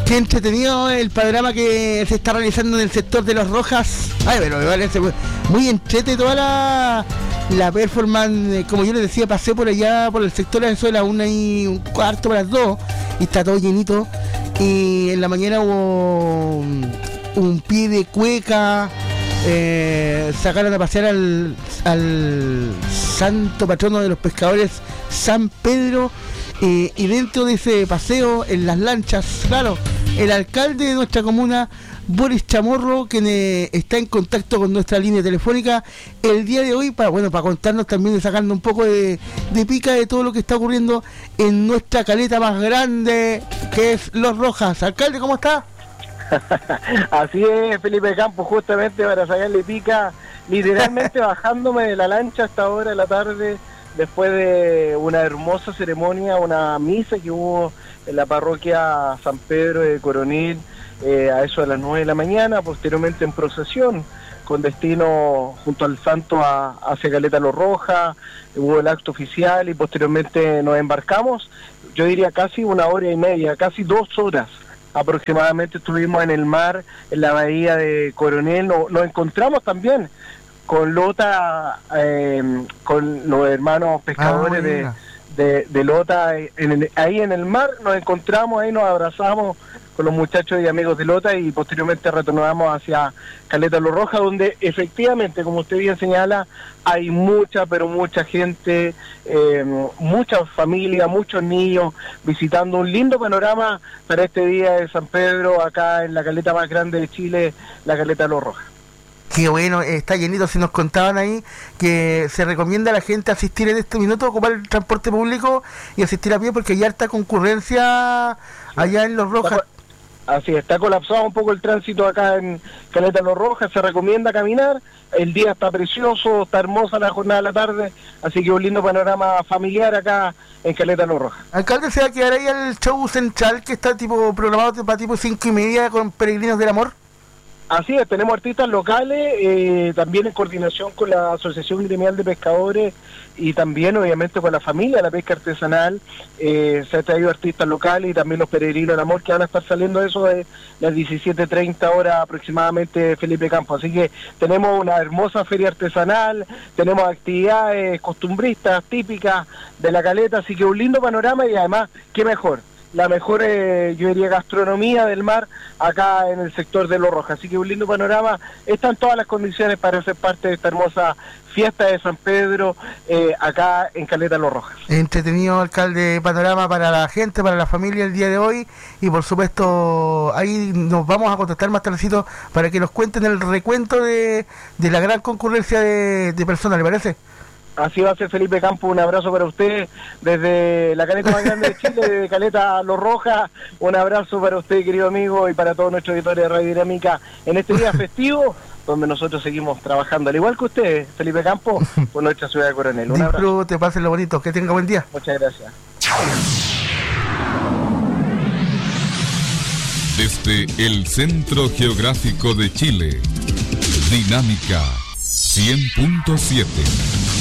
Qué entretenido el panorama que se está realizando en el sector de Los Rojas. Ay, pero me parece muy entrete toda la performance. Como yo les decía, pasé por allá, por el sector de eso de las 1:15 para las 2, y está todo llenito. Y en la mañana hubo un pie de cueca. Sacaron a pasear al santo patrono de los pescadores, San Pedro. Y dentro de ese paseo, en las lanchas, claro, el alcalde de nuestra comuna, Boris Chamorro, quien está en contacto con nuestra línea telefónica el día de hoy para contarnos también, y sacarnos un poco de pica de todo lo que está ocurriendo en nuestra caleta más grande, que es Los Rojas. Alcalde, ¿cómo está? Así es, Felipe Campos, justamente para sacarle pica, literalmente bajándome de la lancha a esta hora de la tarde, después de una hermosa ceremonia, una misa que hubo en la parroquia San Pedro de Coronel, a eso de las 9 de la mañana, posteriormente en procesión, con destino junto al santo hacia Caleta Los Rojas, hubo el acto oficial y posteriormente nos embarcamos, yo diría casi 1 hora y media, casi 2 horas. Aproximadamente estuvimos en el mar, en la bahía de Coronel, nos encontramos también con Lota, con los hermanos pescadores de Lota, ahí en el mar nos encontramos, ahí nos abrazamos con los muchachos y amigos de Lota y posteriormente retornamos hacia Caleta Los Rojas, donde efectivamente, como usted bien señala, hay mucha, pero mucha gente, muchas familias, muchos niños visitando un lindo panorama para este día de San Pedro, acá en la caleta más grande de Chile, la Caleta Los Rojas. Qué bueno, está llenito. Si nos contaban ahí que se recomienda a la gente asistir en este minuto, ocupar el transporte público y asistir a pie, porque hay harta concurrencia allá en Los Rojas. Así está colapsado un poco el tránsito acá en Caleta Los Rojas, se recomienda caminar, el día está precioso, está hermosa la jornada de la tarde, así que un lindo panorama familiar acá en Caleta Los Rojas. Alcalde, ¿se va a quedar ahí el show central que está programado para tipo 5:30 con Peregrinos del Amor? Así es, tenemos artistas locales, también en coordinación con la Asociación Gremial de Pescadores y también obviamente con la familia de la pesca artesanal, se ha traído artistas locales y también los Peregrinos del Amor que van a estar saliendo de eso de las 17:30 horas aproximadamente, Felipe Campos. Así que tenemos una hermosa feria artesanal, tenemos actividades costumbristas típicas de la caleta, así que un lindo panorama y además, qué mejor. La mejor, yo diría, gastronomía del mar acá en el sector de Los Rojas. Así que un lindo panorama. Están todas las condiciones para ser parte de esta hermosa fiesta de San Pedro acá en Caleta Los Rojas. Entretenido, alcalde, panorama para la gente, para la familia el día de hoy. Y por supuesto, ahí nos vamos a contactar más tardecito para que nos cuenten el recuento de la gran concurrencia de personas, ¿le parece? Así va a ser, Felipe Campos, un abrazo para usted desde la caleta más grande de Chile, desde Caleta Los Rojas, un abrazo para usted, querido amigo, y para todos nuestros editores de Radio Dinámica en este día festivo, donde nosotros seguimos trabajando, al igual que usted, Felipe Campos, por nuestra ciudad de Coronel. Un abrazo. Disfrute, pásenlo bonito, que tenga buen día. Muchas gracias. Desde el Centro Geográfico de Chile, Dinámica 100.7.